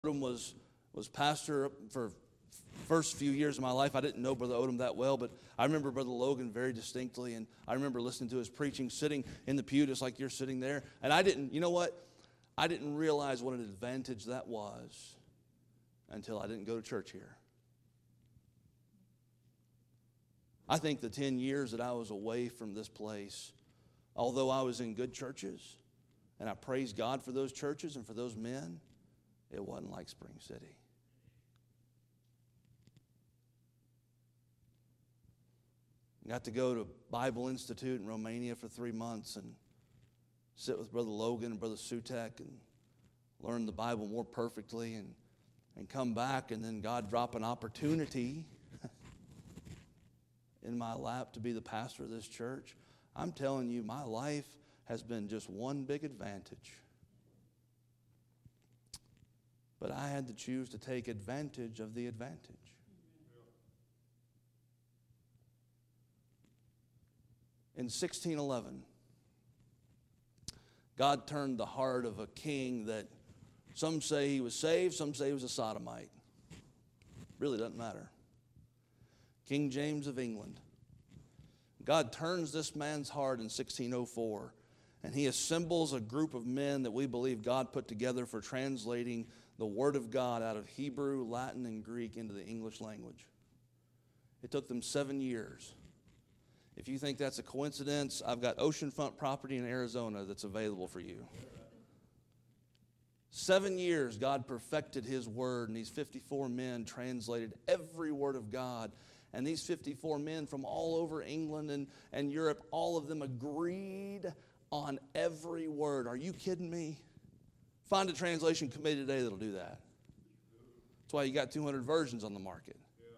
Odom was pastor for first few years of my life. I didn't know Brother Odom that well, but I remember Brother Logan very distinctly, and I remember listening to his preaching, sitting in the pew just like you're sitting there. And I didn't realize what an advantage that was until I didn't go to church here. I think the 10 years that I was away from this place, although I was in good churches, and I praise God for those churches and for those men, it wasn't like Spring City. Got to go to Bible Institute in Romania for 3 months and sit with Brother Logan and Brother Sutek and learn the Bible more perfectly and come back, and then God drop an opportunity in my lap to be the pastor of this church. I'm telling you, my life has been just one big advantage. But I had to choose to take advantage of the advantage. In 1611, God turned the heart of a king that some say he was saved, some say he was a sodomite. Really doesn't matter. King James of England. God turns this man's heart in 1604, and he assembles a group of men that we believe God put together for translating the Word of God out of Hebrew, Latin, and Greek into the English language. It took them 7 years. If you think that's a coincidence, I've got oceanfront property in Arizona that's available for you. 7 years, God perfected His Word, and these 54 men translated every word of God. And these 54 men from all over England and Europe, all of them agreed on every word. Are you kidding me? Find a translation committee today that'll do that. That's why you got 200 versions on the market.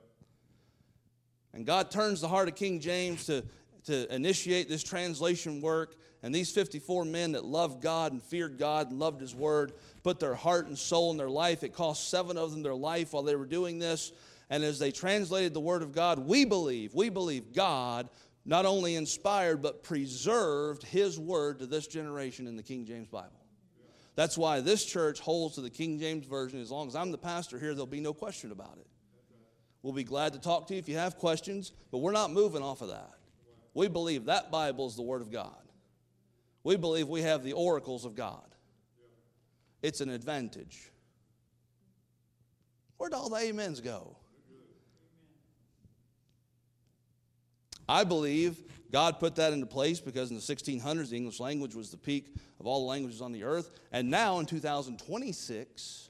And God turns the heart of King James to initiate this translation work. And these 54 men that loved God and feared God and loved His Word put their heart and soul in their life. It cost 7 of them their life while they were doing this. And as they translated the Word of God, we believe God not only inspired but preserved His Word to this generation in the King James Bible. That's why this church holds to the King James Version. As long as I'm the pastor here, there'll be no question about it. We'll be glad to talk to you if you have questions, but we're not moving off of that. We believe that Bible is the Word of God. We believe we have the oracles of God. It's an advantage. Where'd all the amens go? I believe God put that into place because in the 1600s, the English language was the peak of all the languages on the earth. And now in 2026,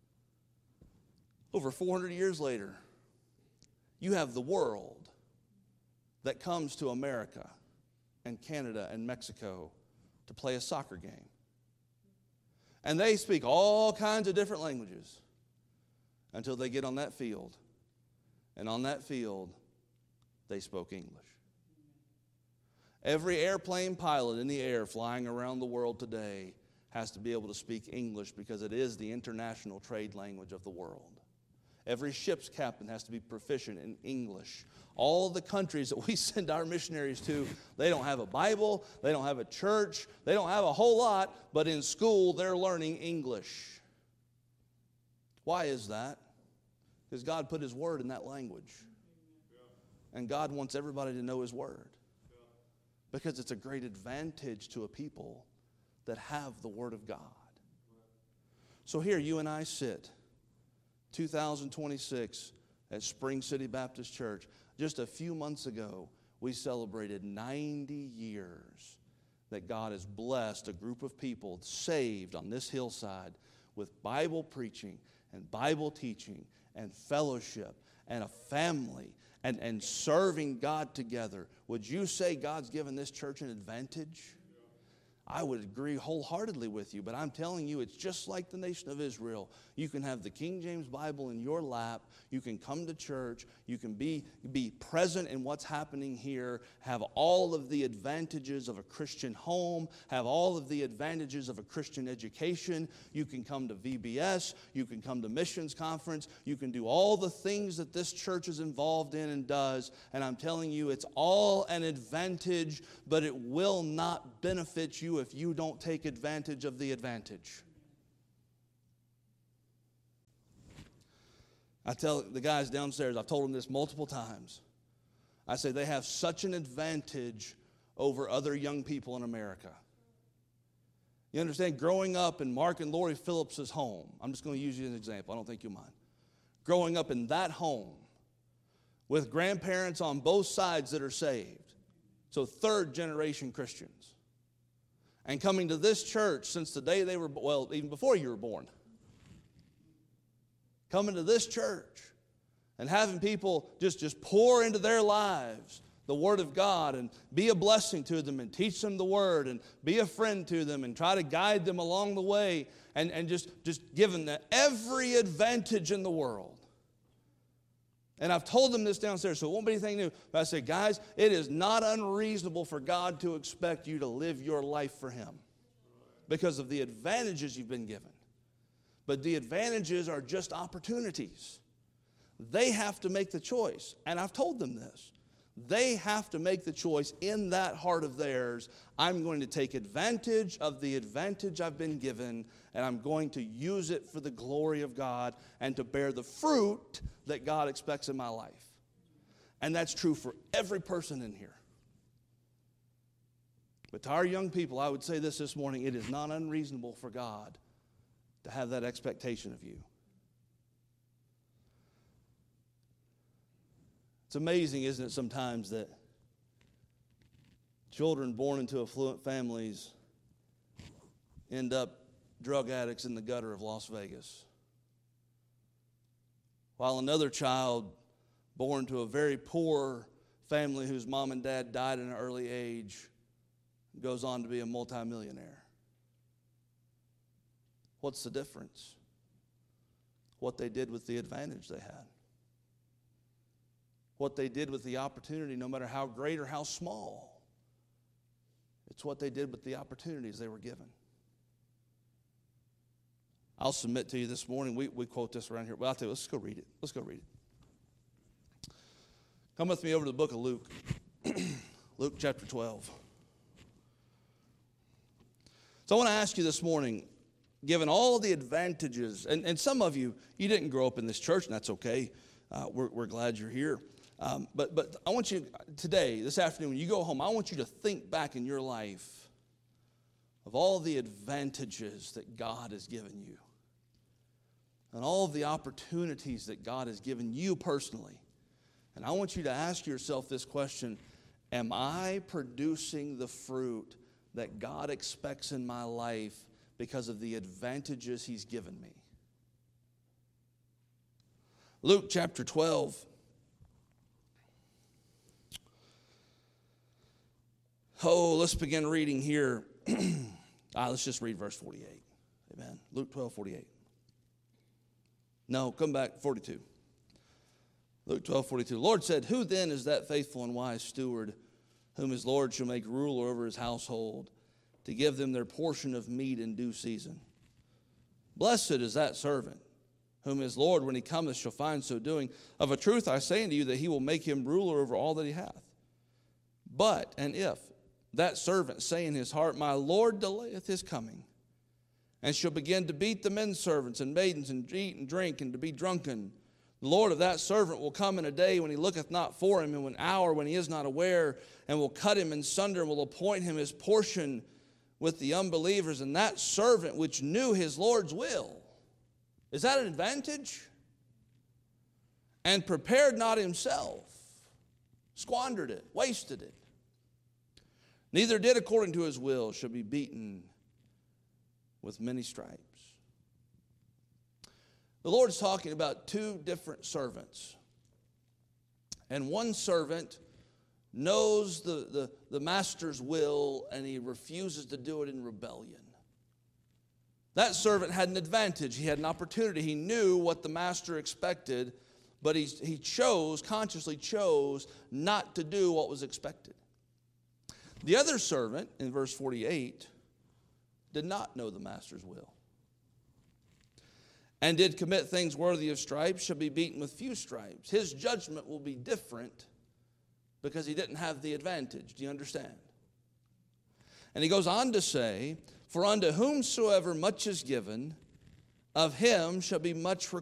over 400 years later, you have the world that comes to America and Canada and Mexico to play a soccer game. And they speak all kinds of different languages until they get on that field. And on that field, they spoke English. Every airplane pilot in the air flying around the world today has to be able to speak English because it is the international trade language of the world. Every ship's captain has to be proficient in English. All the countries that we send our missionaries to, they don't have a Bible, they don't have a church, they don't have a whole lot, but in school they're learning English. Why is that? Because God put His Word in that language. And God wants everybody to know His Word. Because it's a great advantage to a people that have the Word of God. So here you and I sit, 2026 at Spring City Baptist Church. Just a few months ago, we celebrated 90 years that God has blessed a group of people saved on this hillside with Bible preaching and Bible teaching and fellowship and a family and serving God together. Would you say God's given this church an advantage? I would agree wholeheartedly with you, but I'm telling you, it's just like the nation of Israel. You can have the King James Bible in your lap. You can come to church. You can be present in what's happening here, have all of the advantages of a Christian home, have all of the advantages of a Christian education. You can come to VBS. You can come to missions conference. You can do all the things that this church is involved in and does, and I'm telling you, it's all an advantage, but it will not benefit you if you don't take advantage of the advantage. I tell the guys downstairs, I've told them this multiple times. I say they have such an advantage over other young people in America. You understand, growing up in Mark and Lori Phillips' home, I'm just going to use you as an example, I don't think you'll mind. Growing up in that home with grandparents on both sides that are saved, so third generation Christians, and coming to this church since the day they were, well, even before you were born, coming to this church and having people just pour into their lives the Word of God and be a blessing to them and teach them the Word and be a friend to them and try to guide them along the way and just give them every advantage in the world. And I've told them this downstairs, so it won't be anything new. But I said, guys, it is not unreasonable for God to expect you to live your life for Him because of the advantages you've been given. But the advantages are just opportunities. They have to make the choice. And I've told them this. They have to make the choice in that heart of theirs. I'm going to take advantage of the advantage I've been given, and I'm going to use it for the glory of God and to bear the fruit that God expects in my life. And that's true for every person in here. But to our young people, I would say this morning, it is not unreasonable for God to have that expectation of you. It's amazing, isn't it, sometimes that children born into affluent families end up drug addicts in the gutter of Las Vegas, while another child born to a very poor family whose mom and dad died at an early age goes on to be a multimillionaire. What's the difference? What they did with the advantage they had. What they did with the opportunity, no matter how great or how small. It's what they did with the opportunities they were given. I'll submit to you this morning, we quote this around here. Well, I'll tell you, let's go read it. Let's go read it. Come with me over to the book of Luke. Luke chapter 12. So I want to ask you this morning, given all the advantages, and some of you didn't grow up in this church, and that's okay. We're glad you're here. But I want you today, this afternoon, when you go home, I want you to think back in your life of all the advantages that God has given you and all of the opportunities that God has given you personally. And I want you to ask yourself this question: am I producing the fruit that God expects in my life because of the advantages He's given me? Luke chapter 12. Oh, let's begin reading here. Let's just read verse 48. Amen. Luke 12:48. No, come back, 42. Luke 12:42. The Lord said, "Who then is that faithful and wise steward whom his Lord shall make ruler over his household to give them their portion of meat in due season? Blessed is that servant whom his Lord, when he cometh, shall find so doing. Of a truth I say unto you that he will make him ruler over all that he hath. But, and if that servant say in his heart, My Lord delayeth his coming, and shall begin to beat the men servants and maidens, and eat and drink, and to be drunken, the Lord of that servant will come in a day when he looketh not for him, and an hour when he is not aware, and will cut him in sunder, and will appoint him his portion with the unbelievers. And that servant which knew his Lord's will," is that an advantage? "And prepared not himself," squandered it, wasted it, "neither did according to his will, shall be beaten with many stripes." The Lord's talking about two different servants. And one servant knows the master's will, and he refuses to do it in rebellion. That servant had an advantage. He had an opportunity. He knew what the master expected, but he consciously chose not to do what was expected. The other servant, in verse 48, did not know the master's will, and did commit things worthy of stripes, shall be beaten with few stripes. His judgment will be different because he didn't have the advantage. Do you understand? And he goes on to say, "For unto whomsoever much is given, of him shall be much required."